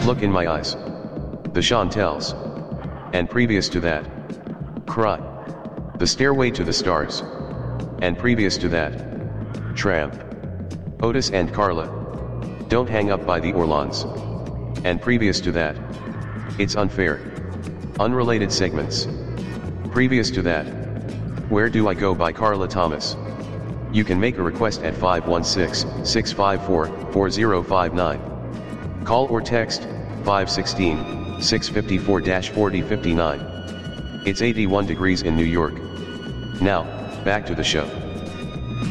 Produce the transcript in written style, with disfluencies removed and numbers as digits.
Look in my eyes. The Chantels. And previous to that. Cry. The Stairway to the Stars. And previous to that. Tramp. Otis and Carla. Don't Hang Up by the Orlons. And previous to that. It's Unfair. Unrelated segments. Previous to that. Where Do I Go by Carla Thomas. You can make a request at 516-654-4059. Call or text 516-654-4059. It's 81 degrees in New York. Now, back to the show.